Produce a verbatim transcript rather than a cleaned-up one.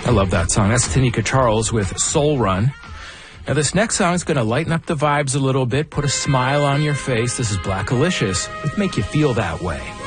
I love that song. That's Tanika Charles with Soul Run. Now, this next song is going to lighten up the vibes a little bit, put a smile on your face. This is Blackalicious with Make You Feel That Way.